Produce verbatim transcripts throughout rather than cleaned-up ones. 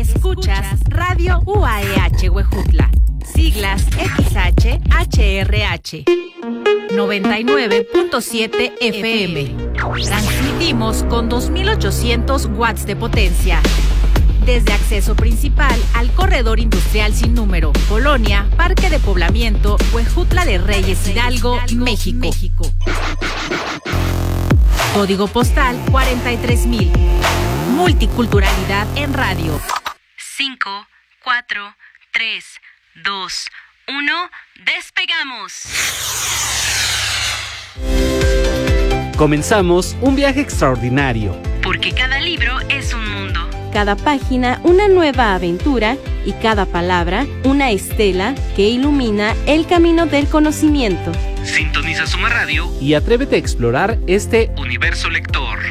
Escuchas Radio U A E H Huejutla, siglas X H H R H, noventa y nueve punto siete F M. Transmitimos con dos mil ochocientos watts de potencia. Desde acceso principal al corredor industrial sin número, Colonia, Parque de Poblamiento, Huejutla de Reyes, Hidalgo, México. México. Código postal cuarenta y tres mil. Multiculturalidad en radio. cinco, cuatro, tres, dos, uno, ¡despegamos! Comenzamos un viaje extraordinario. Porque cada libro es un mundo. Cada página una nueva aventura y cada palabra una estela que ilumina el camino del conocimiento. Sintoniza Suma Radio y atrévete a explorar este universo lector.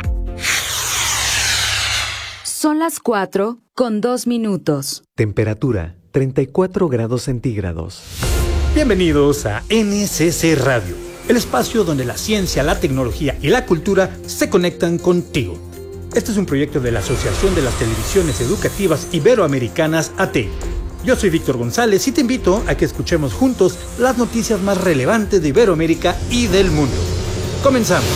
Son las cuatro con dos minutos. Temperatura treinta y cuatro grados centígrados. Bienvenidos a N S C Radio, el espacio donde la ciencia, la tecnología y la cultura se conectan contigo. Este es un proyecto de la Asociación de las Televisiones Educativas Iberoamericanas, A T E I. Yo soy Víctor González y te invito a que escuchemos juntos las noticias más relevantes de Iberoamérica y del mundo. Comenzamos.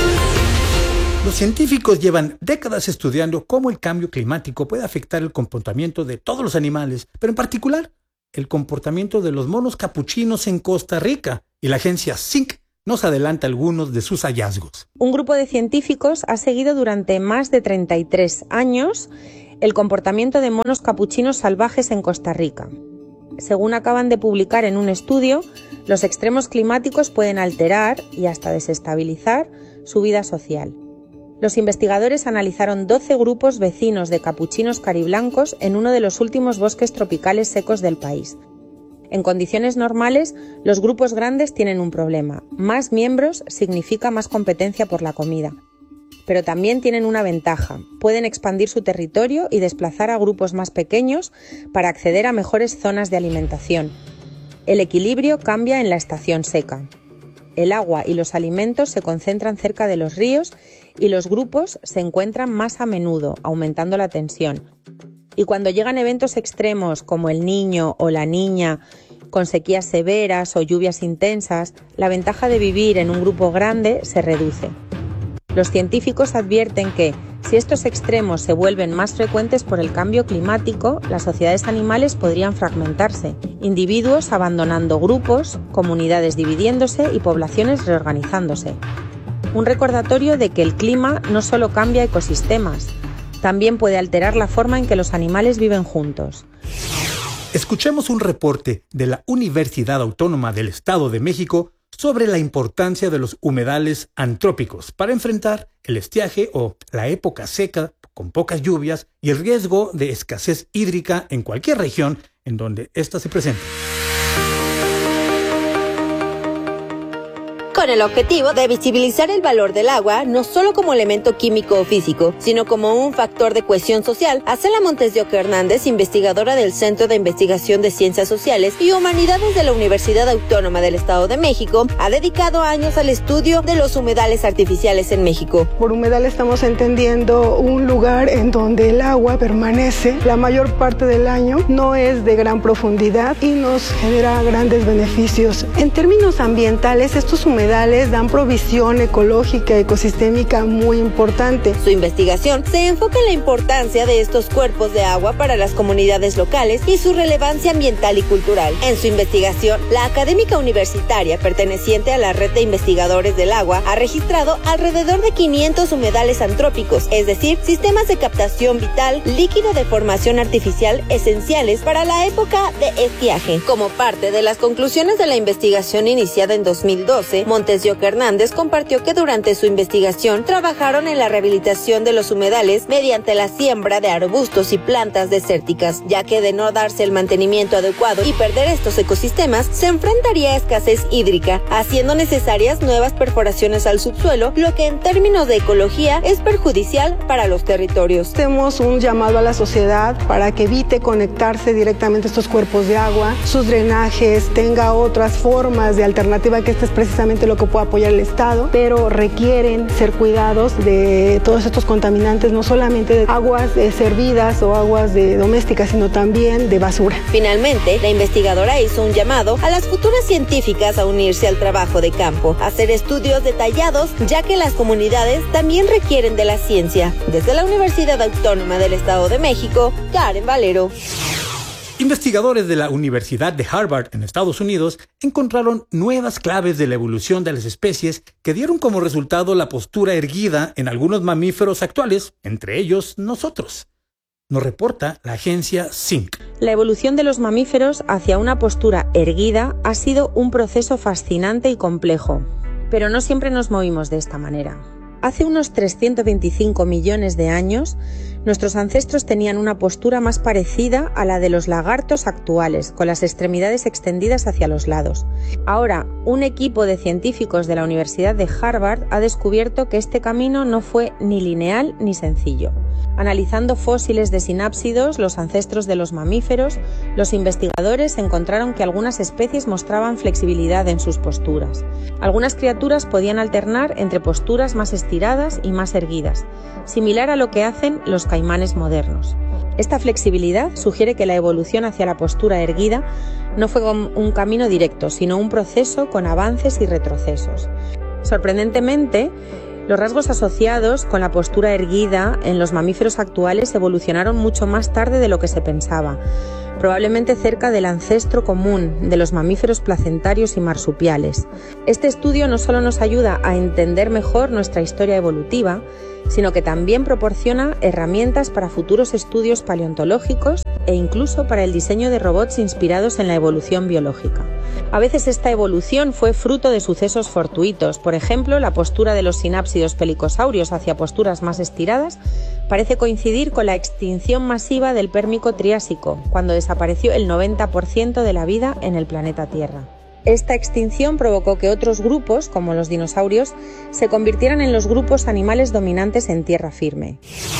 Los científicos llevan décadas estudiando cómo el cambio climático puede afectar el comportamiento de todos los animales, pero en particular el comportamiento de los monos capuchinos en Costa Rica, y la agencia S I N C nos adelanta algunos de sus hallazgos. Un grupo de científicos ha seguido durante más de treinta y tres años el comportamiento de monos capuchinos salvajes en Costa Rica. Según acaban de publicar en un estudio, los extremos climáticos pueden alterar y hasta desestabilizar su vida social. Los investigadores analizaron doce grupos vecinos de capuchinos cariblancos en uno de los últimos bosques tropicales secos del país. En condiciones normales, los grupos grandes tienen un problema. Más miembros significa más competencia por la comida. Pero también tienen una ventaja. Pueden expandir su territorio y desplazar a grupos más pequeños para acceder a mejores zonas de alimentación. El equilibrio cambia en la estación seca. El agua y los alimentos se concentran cerca de los ríos y los grupos se encuentran más a menudo, aumentando la tensión. Y cuando llegan eventos extremos como el Niño o la Niña, con sequías severas o lluvias intensas, la ventaja de vivir en un grupo grande se reduce. Los científicos advierten que, si estos extremos se vuelven más frecuentes por el cambio climático, las sociedades animales podrían fragmentarse, individuos abandonando grupos, comunidades dividiéndose y poblaciones reorganizándose. Un recordatorio de que el clima no solo cambia ecosistemas, también puede alterar la forma en que los animales viven juntos. Escuchemos un reporte de la Universidad Autónoma del Estado de México sobre la importancia de los humedales antrópicos para enfrentar el estiaje o la época seca con pocas lluvias y el riesgo de escasez hídrica en cualquier región en donde ésta se presente. Con el objetivo de visibilizar el valor del agua, no solo como elemento químico o físico, sino como un factor de cohesión social, Acela Montes de Oca Hernández, investigadora del Centro de Investigación de Ciencias Sociales y Humanidades de la Universidad Autónoma del Estado de México, ha dedicado años al estudio de los humedales artificiales en México. Por humedal estamos entendiendo un lugar en donde el agua permanece la mayor parte del año, no es de gran profundidad y nos genera grandes beneficios. En términos ambientales, estos humedales dan provisión ecológica y ecosistémica muy importante. Su investigación se enfoca en la importancia de estos cuerpos de agua para las comunidades locales y su relevancia ambiental y cultural. En su investigación, la académica universitaria perteneciente a la Red de Investigadores del Agua ha registrado alrededor de quinientos humedales antrópicos, es decir, sistemas de captación vital líquido de formación artificial esenciales para la época de estiaje. Como parte de las conclusiones de la investigación iniciada en dos mil doce, Montes de Oca Hernández compartió que durante su investigación trabajaron en la rehabilitación de los humedales mediante la siembra de arbustos y plantas desérticas, ya que de no darse el mantenimiento adecuado y perder estos ecosistemas, se enfrentaría a escasez hídrica, haciendo necesarias nuevas perforaciones al subsuelo, lo que en términos de ecología es perjudicial para los territorios. Hacemos un llamado a la sociedad para que evite conectarse directamente a estos cuerpos de agua, sus drenajes, tenga otras formas de alternativa, que este es precisamente lo lo que puede apoyar el Estado, pero requieren ser cuidados de todos estos contaminantes, no solamente de aguas eh, servidas o aguas de domésticas, sino también de basura. Finalmente, la investigadora hizo un llamado a las futuras científicas a unirse al trabajo de campo, a hacer estudios detallados, ya que las comunidades también requieren de la ciencia. Desde la Universidad Autónoma del Estado de México, Karen Valero. Investigadores de la Universidad de Harvard en Estados Unidos encontraron nuevas claves de la evolución de las especies que dieron como resultado la postura erguida en algunos mamíferos actuales, entre ellos nosotros. Nos reporta la agencia S I N C. La evolución de los mamíferos hacia una postura erguida ha sido un proceso fascinante y complejo, pero no siempre nos movimos de esta manera. Hace unos trescientos veinticinco millones de años, nuestros ancestros tenían una postura más parecida a la de los lagartos actuales, con las extremidades extendidas hacia los lados. Ahora, un equipo de científicos de la Universidad de Harvard ha descubierto que este camino no fue ni lineal ni sencillo. Analizando fósiles de sinápsidos, los ancestros de los mamíferos, los investigadores encontraron que algunas especies mostraban flexibilidad en sus posturas. Algunas criaturas podían alternar entre posturas más estiradas y más erguidas, similar a lo que hacen los caimanes modernos. Esta flexibilidad sugiere que la evolución hacia la postura erguida no fue un camino directo, sino un proceso con avances y retrocesos. Sorprendentemente, los rasgos asociados con la postura erguida en los mamíferos actuales evolucionaron mucho más tarde de lo que se pensaba, probablemente cerca del ancestro común de los mamíferos placentarios y marsupiales. Este estudio no solo nos ayuda a entender mejor nuestra historia evolutiva, sino que también proporciona herramientas para futuros estudios paleontológicos e incluso para el diseño de robots inspirados en la evolución biológica. A veces esta evolución fue fruto de sucesos fortuitos. Por ejemplo, la postura de los sinápsidos pelicosaurios hacia posturas más estiradas parece coincidir con la extinción masiva del Pérmico Triásico, cuando desapareció el noventa por ciento de la vida en el planeta Tierra. Esta extinción provocó que otros grupos, como los dinosaurios, se convirtieran en los grupos animales dominantes en tierra firme.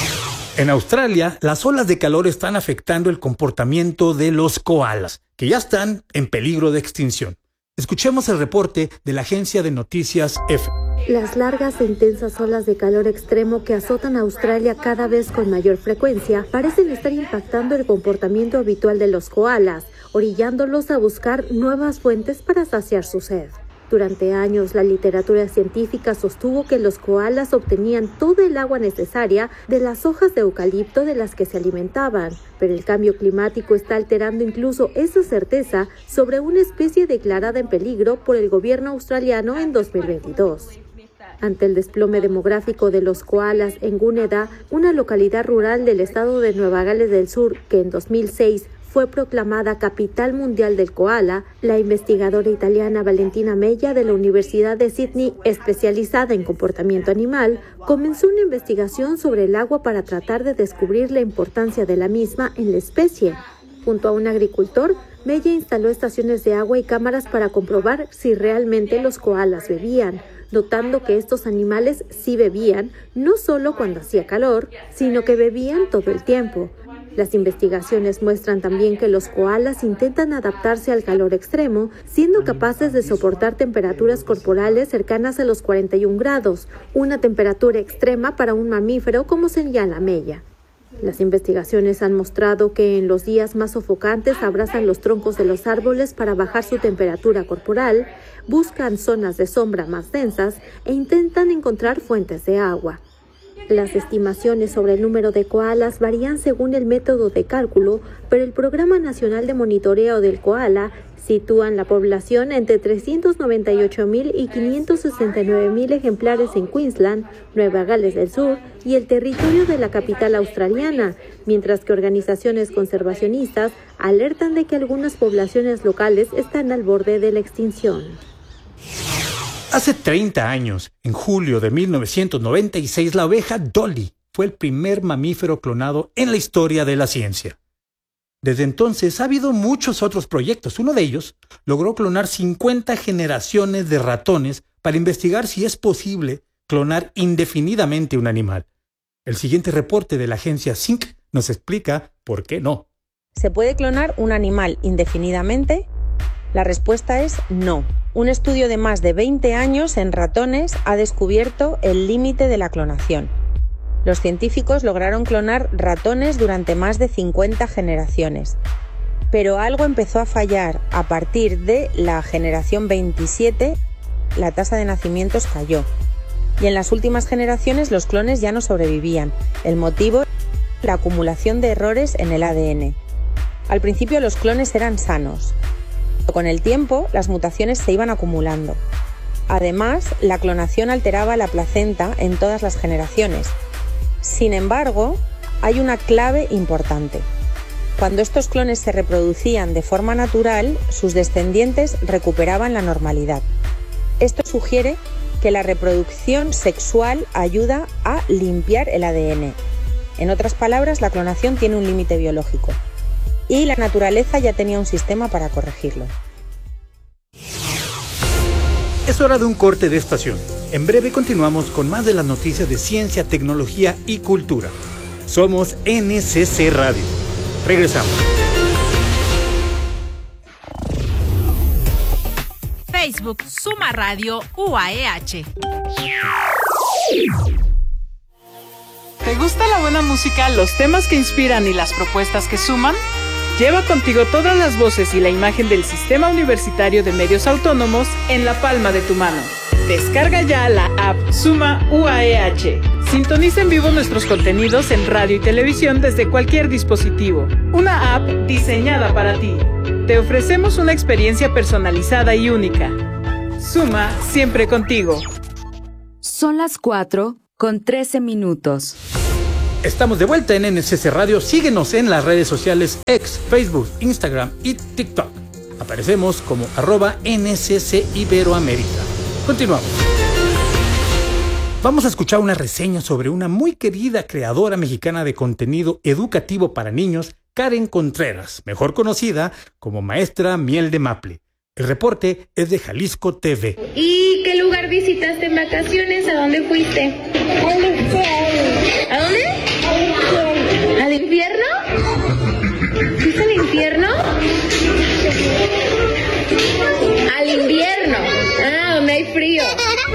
En Australia, las olas de calor están afectando el comportamiento de los koalas, que ya están en peligro de extinción. Escuchemos el reporte de la agencia de noticias EFE. Las largas e intensas olas de calor extremo que azotan a Australia cada vez con mayor frecuencia parecen estar impactando el comportamiento habitual de los koalas, orillándolos a buscar nuevas fuentes para saciar su sed. Durante años, la literatura científica sostuvo que los koalas obtenían toda el agua necesaria de las hojas de eucalipto de las que se alimentaban, pero el cambio climático está alterando incluso esa certeza sobre una especie declarada en peligro por el gobierno australiano en dos mil veintidós. Ante el desplome demográfico de los koalas en Gunnedah, una localidad rural del estado de Nueva Gales del Sur, que en dos mil seis fue proclamada capital mundial del koala, la investigadora italiana Valentina Mella de la Universidad de Sydney, especializada en comportamiento animal, comenzó una investigación sobre el agua para tratar de descubrir la importancia de la misma en la especie. Junto a un agricultor, Mella instaló estaciones de agua y cámaras para comprobar si realmente los koalas bebían, notando que estos animales sí bebían, no solo cuando hacía calor, sino que bebían todo el tiempo. Las investigaciones muestran también que los koalas intentan adaptarse al calor extremo, siendo capaces de soportar temperaturas corporales cercanas a los cuarenta y un grados, una temperatura extrema para un mamífero, como señala Mella. Las investigaciones han mostrado que en los días más sofocantes abrazan los troncos de los árboles para bajar su temperatura corporal, buscan zonas de sombra más densas e intentan encontrar fuentes de agua. Las estimaciones sobre el número de koalas varían según el método de cálculo, pero el Programa Nacional de Monitoreo del Koala sitúan la población entre trescientos noventa y ocho mil y quinientos sesenta y nueve mil ejemplares en Queensland, Nueva Gales del Sur y el territorio de la capital australiana, mientras que organizaciones conservacionistas alertan de que algunas poblaciones locales están al borde de la extinción. Hace treinta años, en julio de mil novecientos noventa y seis, la oveja Dolly fue el primer mamífero clonado en la historia de la ciencia. Desde entonces ha habido muchos otros proyectos. Uno de ellos logró clonar cincuenta generaciones de ratones para investigar si es posible clonar indefinidamente un animal. El siguiente reporte de la agencia S I N C nos explica por qué no. ¿Se puede clonar un animal indefinidamente? La respuesta es no. Un estudio de más de veinte años en ratones ha descubierto el límite de la clonación. Los científicos lograron clonar ratones durante más de cincuenta generaciones. Pero algo empezó a fallar. A partir de la generación veintisiete, la tasa de nacimientos cayó. Y en las últimas generaciones los clones ya no sobrevivían. El motivo, la acumulación de errores en el A D N. Al principio los clones eran sanos. Con el tiempo, las mutaciones se iban acumulando. Además, la clonación alteraba la placenta en todas las generaciones. Sin embargo, hay una clave importante. Cuando estos clones se reproducían de forma natural, sus descendientes recuperaban la normalidad. Esto sugiere que la reproducción sexual ayuda a limpiar el A D N. En otras palabras, la clonación tiene un límite biológico. Y la naturaleza ya tenía un sistema para corregirlo. Es hora de un corte de estación. En breve continuamos con más de las noticias de ciencia, tecnología y cultura. Somos N C C Radio. Regresamos. Facebook Suma Radio U A E H. ¿Te gusta la buena música, los temas que inspiran y las propuestas que suman? Lleva contigo todas las voces y la imagen del Sistema Universitario de Medios Autónomos en la palma de tu mano. Descarga ya la app Suma U A E H. Sintoniza en vivo nuestros contenidos en radio y televisión desde cualquier dispositivo. Una app diseñada para ti. Te ofrecemos una experiencia personalizada y única. Suma siempre contigo. Son las cuatro con trece minutos. Estamos de vuelta en N C C Radio. Síguenos en las redes sociales X, Facebook, Instagram y TikTok. Aparecemos como arroba N C C Iberoamérica. Continuamos. Vamos a escuchar una reseña sobre una muy querida creadora mexicana de contenido educativo para niños, Karen Contreras, mejor conocida como Maestra Miel de Maple. El reporte es de Jalisco T V. ¿Y qué lugar visitaste en vacaciones? ¿A dónde fuiste? Al infierno. ¿A dónde? Al infierno. ¿Al infierno? ¿Fuiste al infierno? Al invierno. Ah, donde hay frío.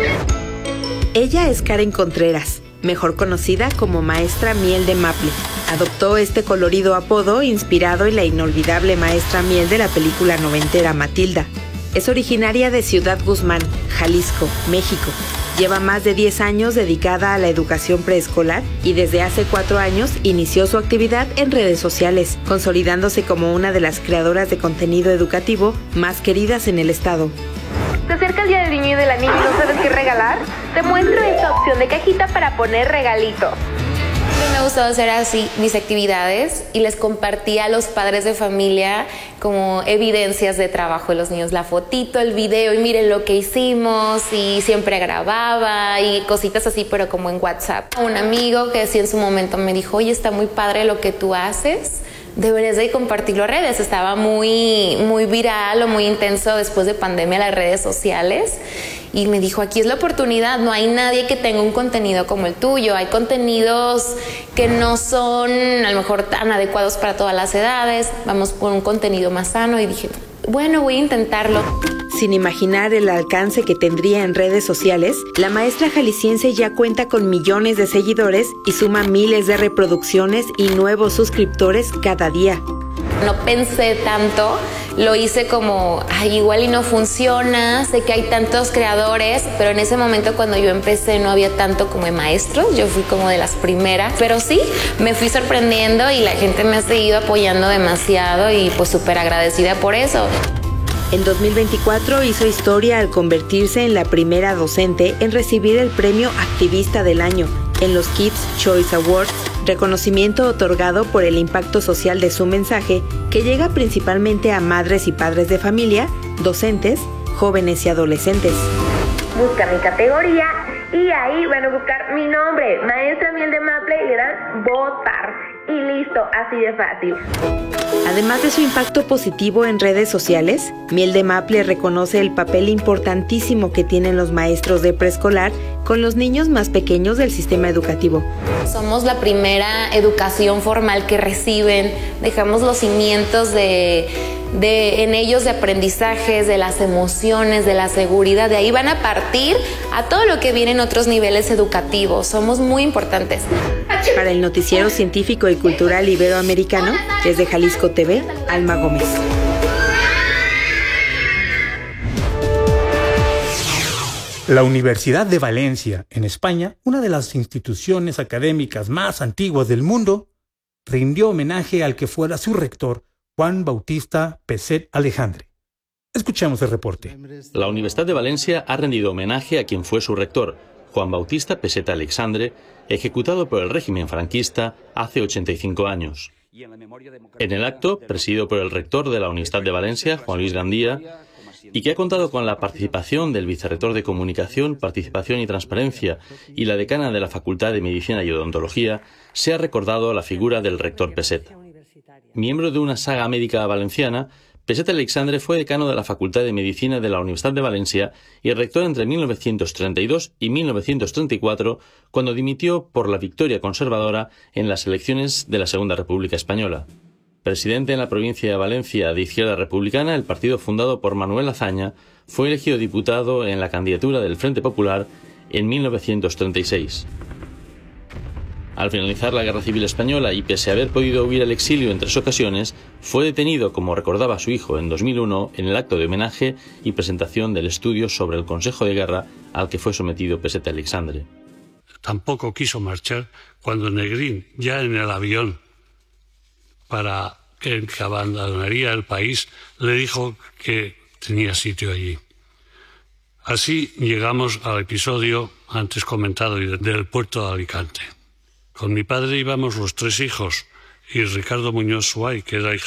Ella es Karen Contreras, mejor conocida como Maestra Miel de Maple. Adoptó este colorido apodo inspirado en la inolvidable Maestra Miel de la película noventera Matilda. Es originaria de Ciudad Guzmán, Jalisco, México. Lleva más de diez años dedicada a la educación preescolar y desde hace cuatro años inició su actividad en redes sociales, consolidándose como una de las creadoras de contenido educativo más queridas en el estado. ¿Te acerca el día del niño y de la niña y no sabes qué regalar? Te muestro esta opción de cajita para poner regalitos. Me ha gustado hacer así mis actividades y les compartía a los padres de familia como evidencias de trabajo de los niños, la fotito, el video y miren lo que hicimos y siempre grababa y cositas así, pero como en WhatsApp. Un amigo que sí en su momento me dijo, oye, está muy padre lo que tú haces, deberías de compartirlo a redes. Estaba muy, muy viral o muy intenso después de pandemia las redes sociales. Y me dijo, aquí es la oportunidad, no hay nadie que tenga un contenido como el tuyo. Hay contenidos que no son a lo mejor tan adecuados para todas las edades. Vamos por un contenido más sano. Y dije, bueno, voy a intentarlo. Sin imaginar el alcance que tendría en redes sociales, la maestra jalisciense ya cuenta con millones de seguidores y suma miles de reproducciones y nuevos suscriptores cada día. No pensé tanto, lo hice como, ay, igual y no funciona, sé que hay tantos creadores, pero en ese momento cuando yo empecé no había tanto como de maestros, yo fui como de las primeras, pero sí, me fui sorprendiendo y la gente me ha seguido apoyando demasiado y pues súper agradecida por eso. En dos mil veinticuatro hizo historia al convertirse en la primera docente en recibir el premio Activista del Año en los Kids Choice Awards, reconocimiento otorgado por el impacto social de su mensaje que llega principalmente a madres y padres de familia, docentes, jóvenes y adolescentes. Busca mi categoría y ahí van a buscar mi nombre, Maestra Miel de Maple, y le dan votar. Y listo, así de fácil. Además de su impacto positivo en redes sociales, Miel de Maple reconoce el papel importantísimo que tienen los maestros de preescolar con los niños más pequeños del sistema educativo. Somos la primera educación formal que reciben, dejamos los cimientos de de, en ellos de aprendizajes, de las emociones, de la seguridad. De ahí van a partir a todo lo que viene en otros niveles educativos. Somos muy importantes. Para el Noticiero Científico y Cultural Iberoamericano, desde Jalisco T V, Alma Gómez. La Universidad de Valencia, en España, una de las instituciones académicas más antiguas del mundo, rindió homenaje al que fuera su rector, Juan Bautista Peset Alexandre. Escuchemos el reporte. La Universidad de Valencia ha rendido homenaje a quien fue su rector, Juan Bautista Peset Alexandre, ejecutado por el régimen franquista hace ochenta y cinco años. En el acto, presidido por el rector de la Universidad de Valencia, Juan Luis Gandía, y que ha contado con la participación del vicerrector de Comunicación, Participación y Transparencia y la decana de la Facultad de Medicina y Odontología, se ha recordado la figura del rector Peset. Miembro de una saga médica valenciana, Peset Alexandre fue decano de la Facultad de Medicina de la Universidad de Valencia y rector entre mil novecientos treinta y dos y mil novecientos treinta y cuatro, cuando dimitió por la victoria conservadora en las elecciones de la Segunda República Española. Presidente en la provincia de Valencia de Izquierda Republicana, el partido fundado por Manuel Azaña, fue elegido diputado en la candidatura del Frente Popular en mil novecientos treinta y seis. Al finalizar la Guerra Civil Española y pese a haber podido huir al exilio en tres ocasiones, fue detenido, como recordaba su hijo en dos mil uno, en el acto de homenaje y presentación del estudio sobre el Consejo de Guerra al que fue sometido Peset Alexandre. Tampoco quiso marchar cuando Negrín, ya en el avión para que abandonaría el país, le dijo que tenía sitio allí. Así llegamos al episodio antes comentado del puerto de Alicante. Con mi padre íbamos los tres hijos y Ricardo Muñoz Suay, que era